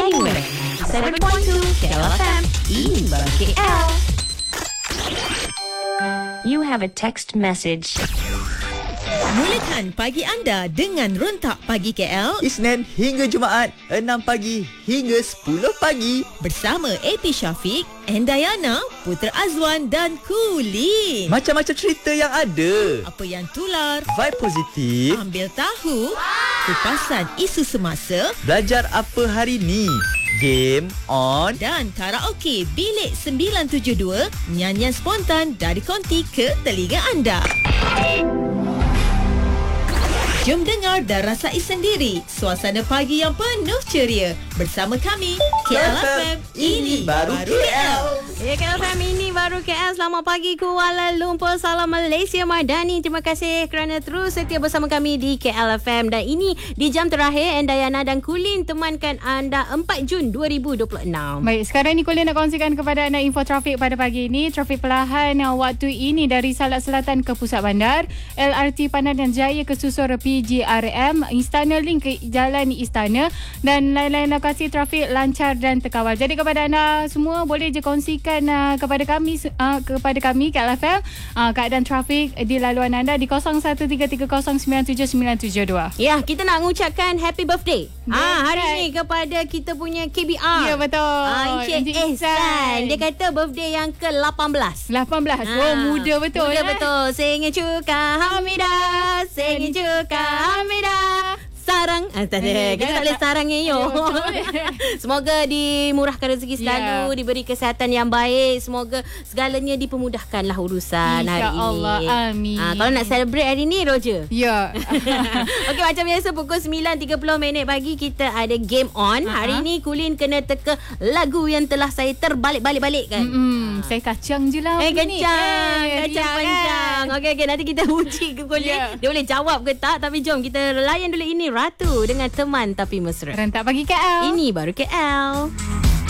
anywhere. 7.2 KLFM. Ini baru KL. You have a text message. Mulakan pagi anda dengan Rentak Pagi KL Isnin hingga Jumaat 6 pagi hingga 10 pagi bersama AP Syafiq, Endayana, Putra Azwan dan Kulin. Macam-macam cerita yang ada. Apa yang tular, Vibe positif. ambil tahu, kupasan isu semasa Belajar apa hari ni. Game on. dan karaoke Bilik 972, nyanyian spontan dari konti ke telinga anda. Jom dengar dan rasai sendiri suasana pagi yang penuh ceria bersama kami KLFM. Ini baru KL. Ya, KLFM ini baru KL. Selamat pagi Kuala Lumpur. Salam Malaysia Madani. Terima kasih kerana terus setia bersama kami di KLFM. Dan ini di jam terakhir, Endayana dan Kulin temankan anda 4 Jun 2026. Baik, sekarang ni Kulin nak kongsikan kepada anda info trafik pada pagi ini. Trafik perlahan waktu ini dari Salak Selatan ke Pusat Bandar, LRT Pandan Jaya ke Susur PGRM, Istana Link ke Jalan Istana dan lain-lain lokasi trafik lancar dan terkawal. Jadi kepada anda semua boleh je kongsikan kepada kami KLFM keadaan trafik di laluan anda di 0133097972. Ya, kita nak mengucapkan happy birthday. Hari ni kepada kita punya KBR. Ya, betul. Encik Ehsan. Dia kata birthday yang ke-18. 18. Oh, muda betul. Muda betul. Singin cuka Hamidah. Singin cuka Hamidah. Sarang. Tak ada. Kita tak boleh sarang yo. Semoga dimurahkan rezeki selalu, diberi kesihatan yang baik. Semoga segalanya dipermudahkanlah urusan hari ini. InsyaAllah. Amin. Kalau nak celebrate hari ni, Roger. Ya. Okey, macam biasa pukul 9.30 pagi kita ada game on. Hari ni Kulin kena teka lagu yang telah saya terbalik-balik-balikkan. Saya kacang je lah. Kacang panjang. Okey, nanti kita uji ke Kulin. Dia boleh jawab ke tak. Tapi jom kita layan dulu ini Ratu dengan Teman Tapi Mesra. Rentak Pagi KL. Ini baru KL.